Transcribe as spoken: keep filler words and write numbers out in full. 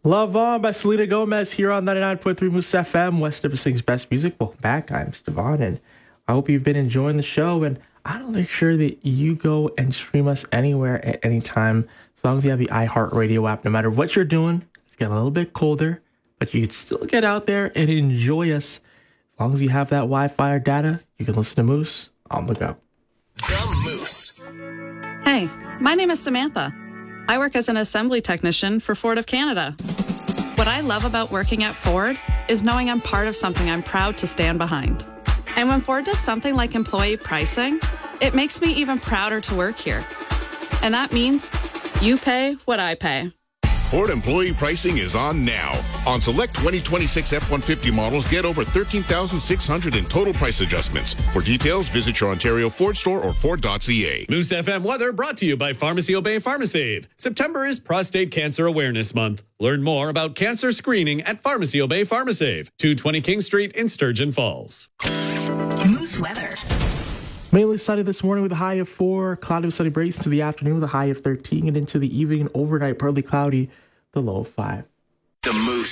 Love On by Selena Gomez here on ninety-nine point three Moose F M, West Nipissing's best music. Welcome back. I'm Stefan, and I hope you've been enjoying the show. And I want to make sure that you go and stream us anywhere at any time, as long as you have the iHeartRadio app. No matter what you're doing, it's getting a little bit colder, but you can still get out there and enjoy us. As long as you have that Wi-Fi or data, you can listen to Moose on the go. The Moose. Hey, my name is Samantha. I work as an assembly technician for Ford of Canada. What I love about working at Ford is knowing I'm part of something I'm proud to stand behind. And when Ford does something like employee pricing, it makes me even prouder to work here. And that means you pay what I pay. Ford employee pricing is on now. On select twenty twenty-six F one fifty models, get over thirteen thousand six hundred in total price adjustments. For details, visit your Ontario Ford store or Ford dot C A. Moose F M weather brought to you by Pharmacy Obey PharmaSave. September is Prostate Cancer Awareness Month. Learn more about cancer screening at Pharmacy Obey PharmaSave, two twenty King Street in Sturgeon Falls. Moose weather. Mainly sunny this morning with a high of four. Cloudy with sunny breaks into the afternoon with a high of thirteen. And into the evening and overnight, partly cloudy, the low of five. The Moose.